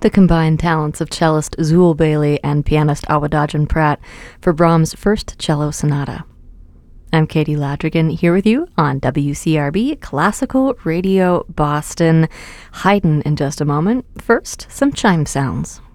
the combined talents of cellist Zool Bailey and pianist Awadagin Pratt for Brahms' first cello sonata. I'm Katie Ladrigan, here with you on WCRB Classical Radio Boston. Haydn in just a moment. First, some chime sounds.